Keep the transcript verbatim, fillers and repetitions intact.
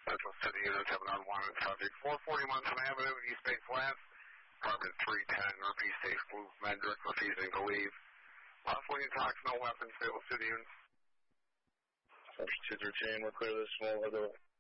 Central City units have an unwanted subject. four forty Munson Avenue, East Bay Flats. Apartment three ten, Northeast State Blue Mendrick, refusing to leave. Possible talks, no weapons, Fayetteville City units. Central two thirteen, we're clear this small other